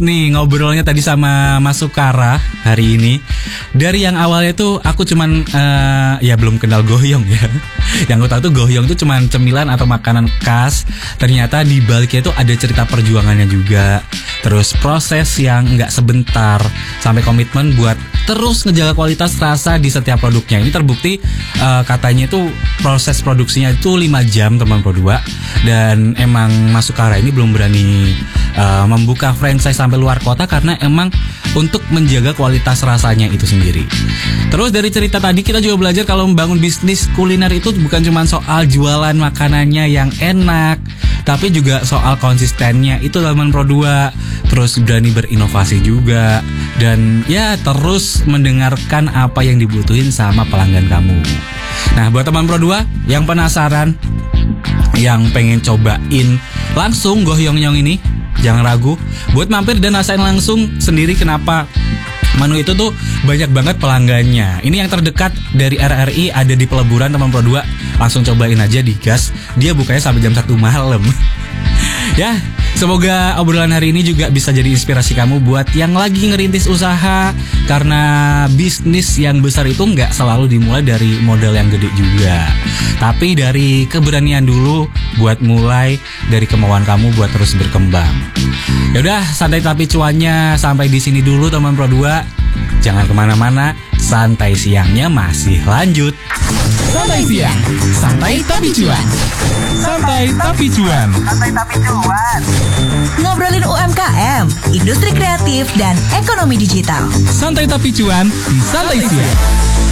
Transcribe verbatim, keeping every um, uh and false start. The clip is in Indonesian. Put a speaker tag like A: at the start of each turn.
A: nih ngobrolnya tadi sama Mas Sukara hari ini. Dari yang awalnya tuh aku cuman uh, ya belum kenal goyong ya. Yang aku tahu tuh goyong tuh cuman cemilan atau makanan khas. Ternyata di baliknya tuh ada cerita perjuangannya juga. Terus proses yang nggak sebentar, sampai komitmen buat terus ngejaga kualitas rasa di setiap produknya. Ini terbukti uh, katanya itu proses produksinya itu lima jam teman Pro dua. Dan emang Mas Sukara ini belum berani uh, membuka franchise sampai luar kota karena emang untuk menjaga kualitas rasanya itu sendiri. Terus dari cerita tadi kita juga belajar kalau membangun bisnis kuliner itu bukan cuma soal jualan makanannya yang enak, tapi juga soal konsistennya itu teman Pro dua. Terus berani berinovasi juga. Dan ya terus mendengarkan apa yang dibutuhin sama pelanggan kamu. Nah buat teman Pro dua yang penasaran, yang pengen cobain langsung gohyong-yong ini, jangan ragu buat mampir dan rasain langsung sendiri kenapa menu itu tuh banyak banget pelanggannya. Ini yang terdekat dari R R I ada di Peleburan teman Pro dua. Langsung cobain aja di gas. Dia bukanya sampai jam satu malam. Ya, semoga obrolan hari ini juga bisa jadi inspirasi kamu buat yang lagi ngerintis usaha. Karena bisnis yang besar itu nggak selalu dimulai dari modal yang gede juga, tapi dari keberanian dulu buat mulai, dari kemauan kamu buat terus berkembang. Yaudah, santai tapi cuannya sampai di sini dulu teman Pro dua. Jangan kemana-mana, santai siangnya masih lanjut.
B: Santai siang, santai tapi cuan. Santai tapi cuan.
C: Santai tapi cuan.
D: Ngobrolin U M K M, industri kreatif dan ekonomi digital.
B: Santai tapi cuan di Santai siang.